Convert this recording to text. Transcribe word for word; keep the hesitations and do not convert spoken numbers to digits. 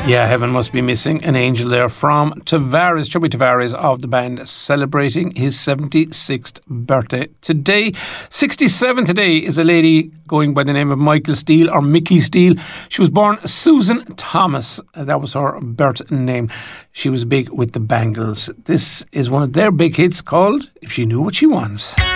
Yeah, heaven must be missing an angel there from Tavares, Chubby Tavares of the band, celebrating his seventy-sixth birthday today. sixty-seven today is a lady going by the name of Michael Steele or Mickey Steele. She was born Susan Thomas. That was her birth name. She was big with the Bangles. This is one of their big hits called If She Knew What She Wants.